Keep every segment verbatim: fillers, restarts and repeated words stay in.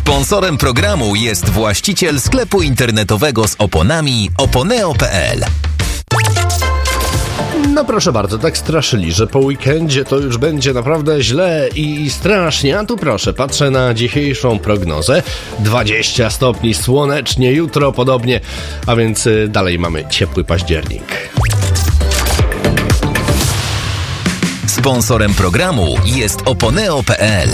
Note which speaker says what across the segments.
Speaker 1: Sponsorem programu jest właściciel sklepu internetowego z oponami oponeo kropka pe el.
Speaker 2: No proszę bardzo, tak straszyli, że po weekendzie to już będzie naprawdę źle i strasznie. A tu proszę, patrzę na dzisiejszą prognozę. dwadzieścia stopni słonecznie, jutro podobnie, a więc dalej mamy ciepły październik.
Speaker 1: Sponsorem programu jest oponeo kropka pe el.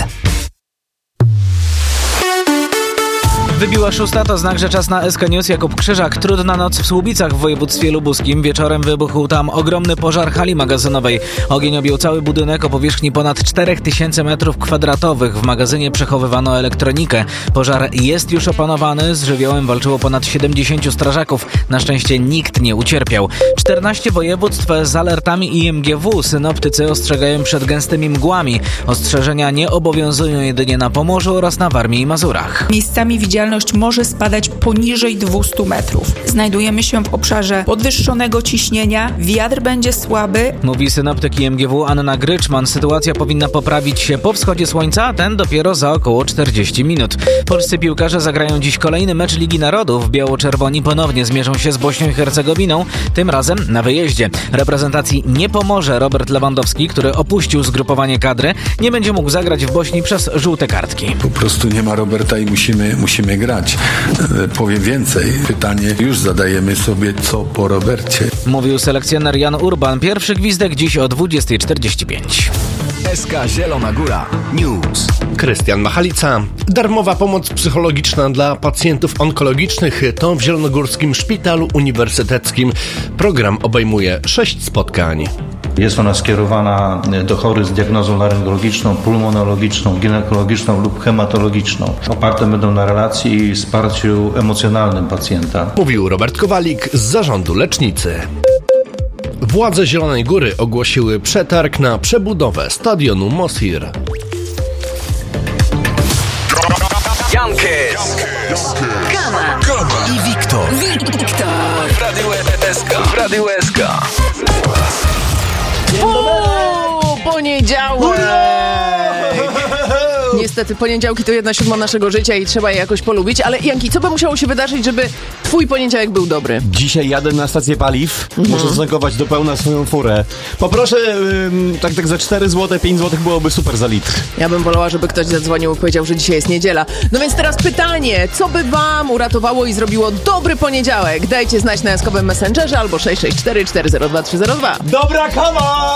Speaker 3: Wybiła szósta, to znak, że czas na S K News. Jakub Krzyżak. Trudna noc w Słubicach w województwie lubuskim. Wieczorem wybuchł tam ogromny pożar hali magazynowej. Ogień objął cały budynek o powierzchni ponad cztery tysiące metrów kwadratowych. W magazynie przechowywano elektronikę. Pożar jest już opanowany. Z żywiołem walczyło ponad siedemdziesięciu strażaków. Na szczęście nikt nie ucierpiał. czternaście województw z alertami I M G W. Synoptycy ostrzegają przed gęstymi mgłami. Ostrzeżenia nie obowiązują jedynie na Pomorzu oraz na Warmii i Mazurach.
Speaker 4: Miejscami widzialność może spadać poniżej dwieście metrów. Znajdujemy się w obszarze podwyższonego ciśnienia, wiatr będzie słaby.
Speaker 3: Mówi synoptyk I M G W Anna Gryczman. Sytuacja powinna poprawić się po wschodzie słońca, a ten dopiero za około czterdzieści minut. Polscy piłkarze zagrają dziś kolejny mecz Ligi Narodów. Biało-czerwoni ponownie zmierzą się z Bośnią i Hercegowiną, tym razem na wyjeździe. Reprezentacji nie pomoże Robert Lewandowski, który opuścił zgrupowanie kadry. Nie będzie mógł zagrać w Bośni przez żółte kartki.
Speaker 5: Po prostu nie ma Roberta i musimy, musimy grać. Powiem więcej. Pytanie już zadajemy sobie, co po Robercie.
Speaker 3: Mówił selekcjoner Jan Urban. Pierwszy gwizdek dziś o dwudziesta czterdzieści pięć.
Speaker 1: S K Zielona Góra News.
Speaker 2: Krystian Machalica. Darmowa pomoc psychologiczna dla pacjentów onkologicznych to w Zielonogórskim Szpitalu Uniwersyteckim. Program obejmuje sześć spotkań.
Speaker 6: Jest ona skierowana do chorych z diagnozą laryngologiczną, pulmonologiczną, ginekologiczną lub hematologiczną. Oparte będą na relacji i wsparciu emocjonalnym pacjenta.
Speaker 2: Mówił Robert Kowalik z zarządu lecznicy. Władze Zielonej Góry ogłosiły przetarg na przebudowę stadionu Mosir.
Speaker 1: Jankes,
Speaker 7: Gama
Speaker 1: i Wiktor.
Speaker 7: Wiktor
Speaker 1: W Radiu S K. W Radiu S K.
Speaker 8: Uuu, poniedziałek! Niestety poniedziałki to jedna siódma naszego życia i trzeba je jakoś polubić, ale Janki, co by musiało się wydarzyć, żeby twój poniedziałek był dobry?
Speaker 9: Dzisiaj jadę na stację paliw, mhm. muszę zatankować do pełna swoją furę. Poproszę, ym, tak tak za cztery złote, pięć złotych byłoby super za litr.
Speaker 8: Ja bym wolała, żeby ktoś zadzwonił i powiedział, że dzisiaj jest niedziela. No więc teraz pytanie, co by wam uratowało i zrobiło dobry poniedziałek? Dajcie znać na jaskowym Messengerze albo sześć sześć cztery cztery zero dwa trzy zero dwa.
Speaker 9: Dobra kawa!